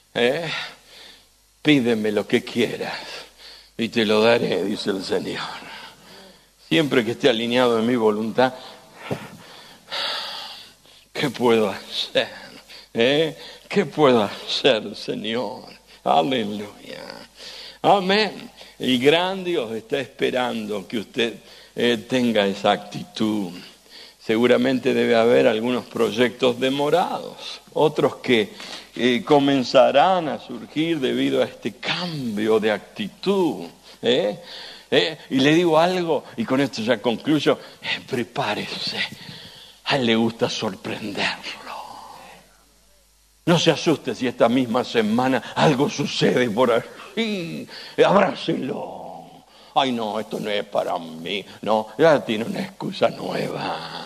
Pídeme lo que quieras y te lo daré, dice el Señor. Siempre que esté alineado en mi voluntad, ¿qué puedo hacer? ¿Qué puedo hacer, Señor? Aleluya. Amén. El gran Dios está esperando que usted tenga esa actitud. Seguramente debe haber algunos proyectos demorados, otros que comenzarán a surgir debido a este cambio de actitud. Y le digo algo, y con esto ya concluyo, prepárese. A él le gusta sorprenderlo. No se asuste si esta misma semana algo sucede por ahí. Abrácelo. Ay, no, esto no es para mí. No, ya tiene una excusa nueva.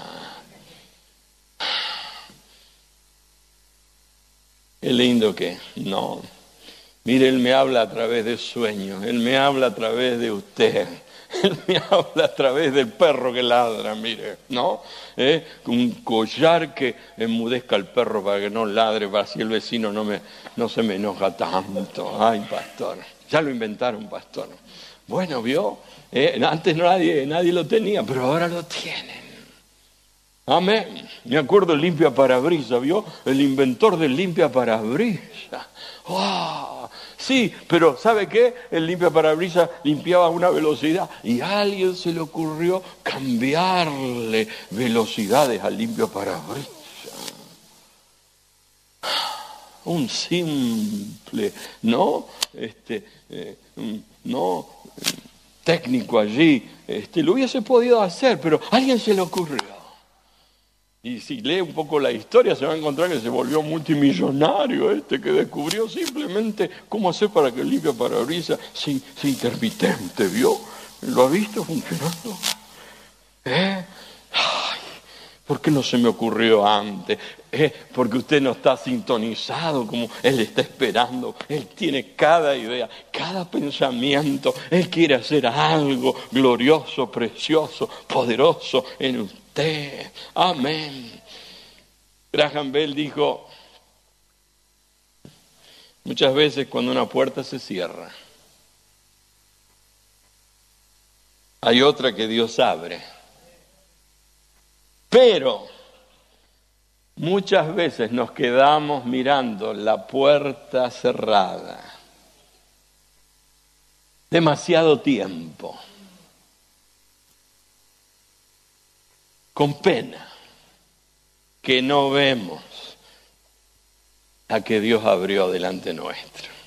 Qué lindo que no. Mire, Él me habla a través de sueños. Él me habla a través de usted. Él me habla a través del perro que ladra, mire, ¿no? Un collar que enmudezca al perro para que no ladre, para así el vecino no se me enoja tanto. Ay, pastor, ya lo inventaron, pastor. Bueno, ¿vio? Antes nadie lo tenía, pero ahora lo tienen. Amén. Me acuerdo el limpia parabrisas, ¿vio? El inventor del limpia parabrisas. ¡Oh! Sí, pero ¿sabe qué? El limpia parabrisas limpiaba a una velocidad y a alguien se le ocurrió cambiarle velocidades al limpia parabrisas. Un simple, ¿no? Técnico allí, lo hubiese podido hacer, pero a alguien se le ocurrió. Y si lee un poco la historia se va a encontrar que se volvió multimillonario que descubrió simplemente cómo hacer para que el limpia parabrisas sea intermitente, ¿vio? ¿Lo ha visto funcionando? Ay, ¿por qué no se me ocurrió antes? Porque usted no está sintonizado como Él está esperando. Él tiene cada idea, cada pensamiento. Él quiere hacer algo glorioso, precioso, poderoso en usted. Amén. Graham Bell dijo, muchas veces cuando una puerta se cierra, hay otra que Dios abre. Pero muchas veces nos quedamos mirando la puerta cerrada demasiado tiempo, con pena, que no vemos a que Dios abrió delante nuestro.